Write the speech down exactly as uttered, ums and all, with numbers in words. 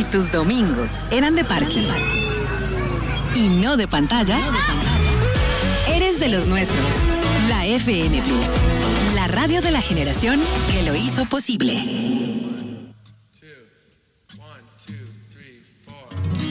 tus domingos eran de parque y no de pantallas, eres de los nuestros. La F M Plus, la radio de la generación que lo hizo posible.